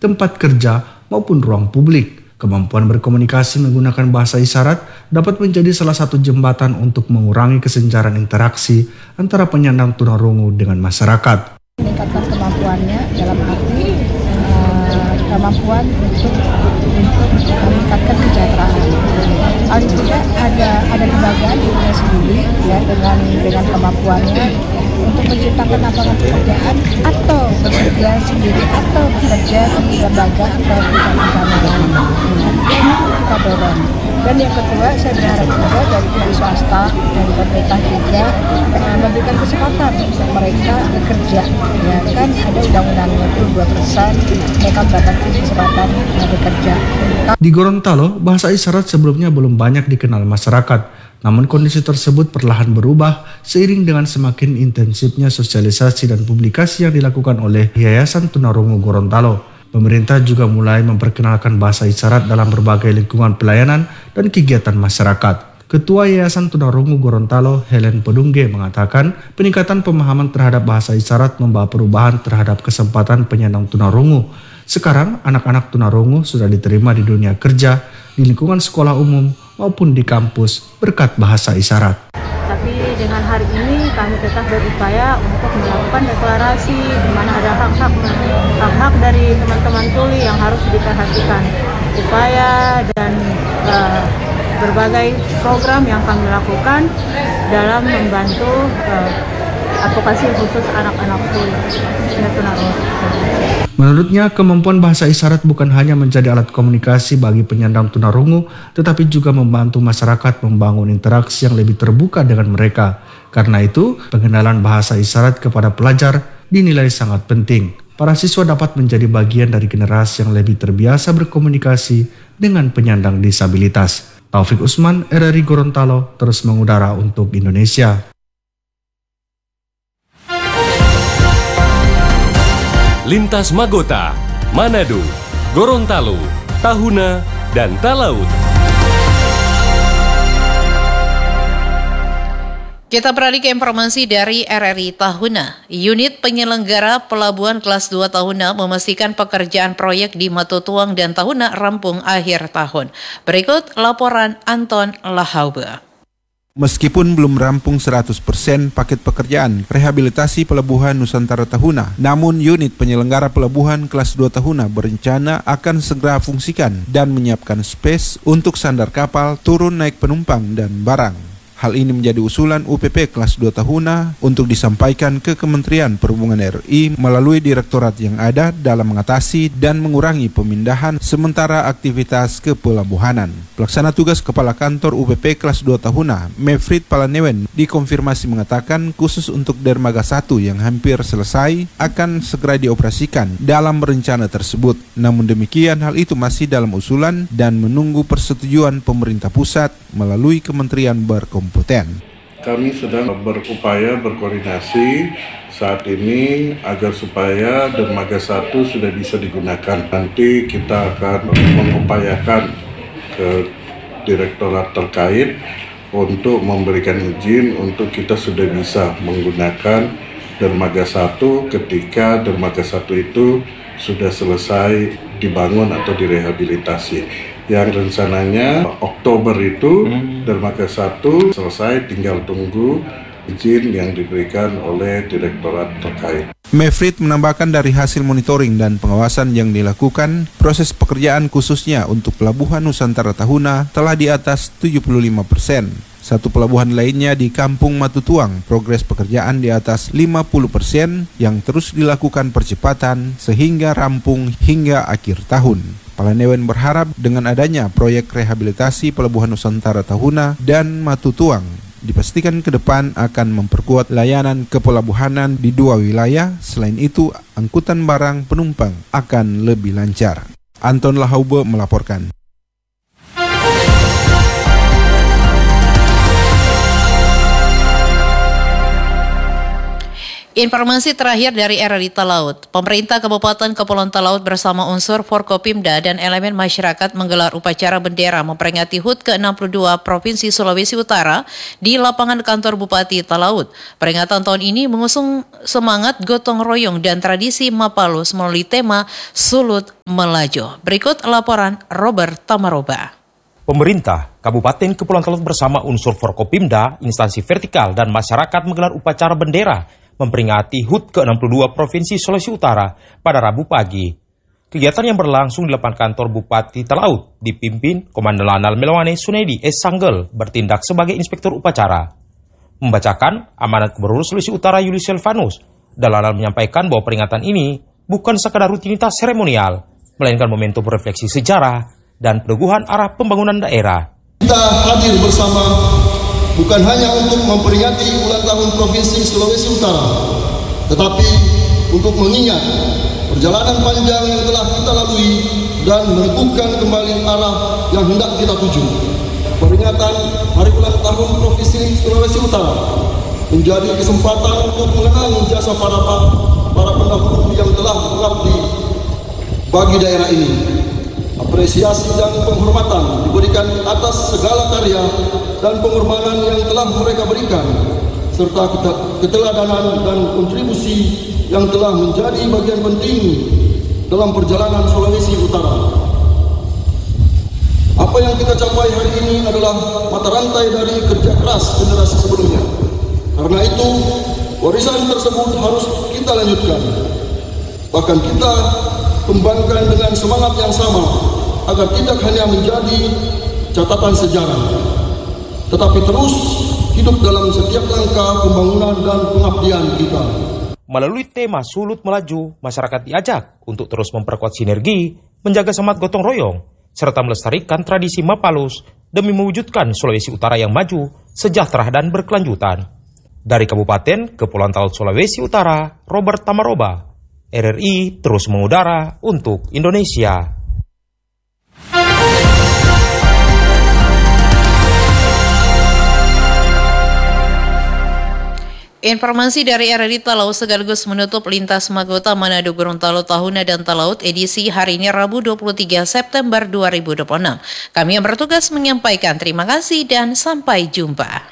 tempat kerja, maupun ruang publik. Kemampuan berkomunikasi menggunakan bahasa isyarat dapat menjadi salah satu jembatan untuk mengurangi kesenjangan interaksi antara penyandang tunarungu dengan masyarakat. Meningkatkan kemampuannya dalam arti kemampuan untuk meningkatkan kesejahteraan. Paling tidak ada lembaga dirinya sendiri ya dengan kemampuannya untuk menciptakan lapangan pekerjaan atau bekerja sendiri atau bekerja di lembaga atau perusahaan-perusahaan lain. Ini kita dorong. Dan yang kedua, saya berharap juga dari swasta dan pemerintah juga memberikan kesempatan untuk mereka bekerja. Ya kan ada undang-undangnya itu 2% mereka mendapatkan kesempatan bekerja. Di Gorontalo, bahasa isyarat sebelumnya belum banyak dikenal masyarakat. Namun kondisi tersebut perlahan berubah seiring dengan semakin intensifnya sosialisasi dan publikasi yang dilakukan oleh Yayasan Tunarungu Gorontalo. Pemerintah juga mulai memperkenalkan bahasa isyarat dalam berbagai lingkungan pelayanan dan kegiatan masyarakat. Ketua Yayasan Tunarungu Gorontalo, Helen Pedungge, mengatakan peningkatan pemahaman terhadap bahasa isyarat membawa perubahan terhadap kesempatan penyandang tunarungu. Sekarang, anak-anak tunarungu sudah diterima di dunia kerja, di lingkungan sekolah umum, maupun di kampus berkat bahasa isyarat. Tapi dengan hari ini kami tetap berupaya untuk melakukan deklarasi di mana ada hak-hak dari teman-teman tuli yang harus diperhatikan. Upaya dan berbagai program yang kami lakukan dalam membantu advokasi khusus anak-anak tuli tunarungu. Menurutnya, kemampuan bahasa isyarat bukan hanya menjadi alat komunikasi bagi penyandang tunarungu, tetapi juga membantu masyarakat membangun interaksi yang lebih terbuka dengan mereka. Karena itu, pengenalan bahasa isyarat kepada pelajar dinilai sangat penting. Para siswa dapat menjadi bagian dari generasi yang lebih terbiasa berkomunikasi dengan penyandang disabilitas. Taufik Usman, RRI Gorontalo, terus mengudara untuk Indonesia. Lintas Magota, Manado, Gorontalo, Tahuna, dan Talaut. Kita beralih ke informasi dari RRI Tahuna. Unit penyelenggara pelabuhan kelas 2 Tahuna memastikan pekerjaan proyek di Matutuang dan Tahuna rampung akhir tahun. Berikut laporan Anton Lahaube. Meskipun belum rampung 100% paket pekerjaan rehabilitasi pelabuhan Nusantara Tahuna, namun unit penyelenggara pelabuhan kelas 2 Tahuna berencana akan segera fungsikan dan menyiapkan space untuk sandar kapal, turun naik penumpang dan barang. Hal ini menjadi usulan UPP kelas 2 Tahuna untuk disampaikan ke Kementerian Perhubungan RI melalui direktorat yang ada dalam mengatasi dan mengurangi pemindahan sementara aktivitas kepelabuhanan. Pelaksana tugas Kepala Kantor UPP kelas 2 Tahuna, Mefrit Palanewen, dikonfirmasi mengatakan khusus untuk dermaga 1 yang hampir selesai akan segera dioperasikan dalam rencana tersebut. Namun demikian, hal itu masih dalam usulan dan menunggu persetujuan pemerintah pusat melalui kementerian berkompeten. Kami sedang berupaya berkoordinasi saat ini agar supaya dermaga 1 sudah bisa digunakan. Nanti kita akan mengupayakan ke direktorat terkait untuk memberikan izin untuk kita sudah bisa menggunakan dermaga 1 ketika dermaga 1 itu sudah selesai dibangun atau direhabilitasi. Yang rencananya Oktober itu dermaga 1 selesai, tinggal tunggu izin yang diberikan oleh direktorat terkait. Mefrit menambahkan dari hasil monitoring dan pengawasan yang dilakukan, proses pekerjaan khususnya untuk pelabuhan Nusantara Tahuna telah di atas 75%. Satu pelabuhan lainnya di Kampung Matutuang, progres pekerjaan di atas 50% yang terus dilakukan percepatan sehingga rampung hingga akhir tahun. Palanewen berharap dengan adanya proyek rehabilitasi pelabuhan Nusantara Tahuna dan Matutuang dipastikan ke depan akan memperkuat layanan kepelabuhanan di dua wilayah. Selain itu, angkutan barang penumpang akan lebih lancar. Anton Lahaube melaporkan. Informasi terakhir dari RRI Talaut. Pemerintah Kabupaten Kepulauan Talaut bersama unsur Forkopimda dan elemen masyarakat menggelar upacara bendera memperingati HUT ke-62 Provinsi Sulawesi Utara di lapangan kantor Bupati Talaut. Peringatan tahun ini mengusung semangat gotong royong dan tradisi Mapalus melalui tema Sulut Melaju. Berikut laporan Robert Tamaroba. Pemerintah Kabupaten Kepulauan Talaut bersama unsur Forkopimda, instansi vertikal dan masyarakat menggelar upacara bendera memperingati HUT ke-62 Provinsi Sulawesi Utara pada Rabu pagi. Kegiatan yang berlangsung di lapangan kantor Bupati Talaut dipimpin Komandan Lanal Melawane Sunedi S. Sanggel bertindak sebagai inspektur upacara. Membacakan amanat Gubernur Sulawesi Utara Julius Silvanus, Lanal menyampaikan bahwa peringatan ini bukan sekadar rutinitas seremonial, melainkan momentum refleksi sejarah dan peneguhan arah pembangunan daerah. Kita hadir bersama bukan hanya untuk memperingati ulang tahun Provinsi Sulawesi Utara, tetapi untuk mengingat perjalanan panjang yang telah kita lalui dan meneguhkan kembali arah yang hendak kita tuju. Peringatan Hari Ulang Tahun Provinsi Sulawesi Utara menjadi kesempatan untuk mengenang jasa para pendahulu yang telah mengabdi bagi daerah ini. Apresiasi dan penghormatan diberikan atas segala karya dan pengorbanan yang telah mereka berikan, serta keteladanan dan kontribusi yang telah menjadi bagian penting dalam perjalanan Sulawesi Utara. Apa yang kita capai hari ini adalah mata rantai dari kerja keras generasi sebelumnya. Karena itu, warisan tersebut harus kita lanjutkan. Bahkan kita kembangkan dengan semangat yang sama agar tidak hanya menjadi catatan sejarah, tetapi terus hidup dalam setiap langkah pembangunan dan pengabdian kita. Melalui tema Sulut Melaju, masyarakat diajak untuk terus memperkuat sinergi, menjaga semangat gotong royong, serta melestarikan tradisi Mapalus demi mewujudkan Sulawesi Utara yang maju, sejahtera dan berkelanjutan. Dari Kabupaten Kepulauan Talaut Sulawesi Utara, Robert Tamaroba, RRI terus mengudara untuk Indonesia. Informasi dari RRI Talaut sekaligus menutup lintas Magota Manado Gorontalo Tahuna dan Talaut edisi hari ini Rabu 23 September 2026. Kami yang bertugas menyampaikan terima kasih dan sampai jumpa.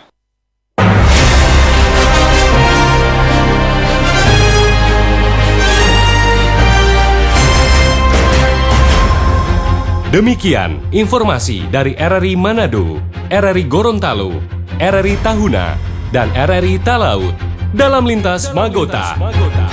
Demikian informasi dari RRI Manado, RRI Gorontalo, RRI Tahuna, dan RRI Talaut dalam Lintas Magota.